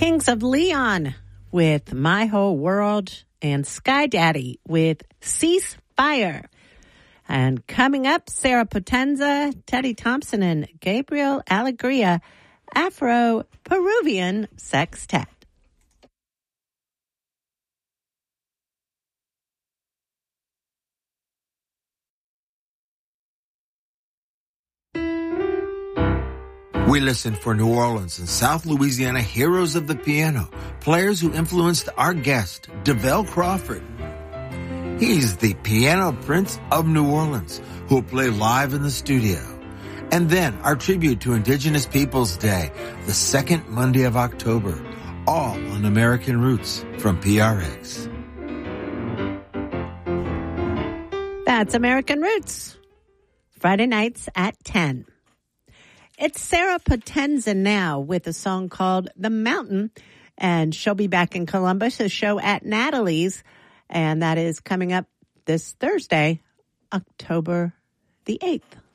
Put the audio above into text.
Kings of Leon with My Whole World and Sky Daddy with Ceasefire. And coming up, Sarah Potenza, Teddy Thompson, and Gabriel Alegria, Afro-Peruvian Sextet. We listen for New Orleans and South Louisiana heroes of the piano, players who influenced our guest, DeVell Crawford. He's the piano prince of New Orleans, who will play live in the studio. And then our tribute to Indigenous Peoples Day, the second Monday of October, all on American Roots from PRX. That's American Roots, Friday nights at 10. It's Sarah Potenza now with a song called The Mountain, and she'll be back in Columbus, a show at Natalie's, and that is coming up this Thursday, October the 8th.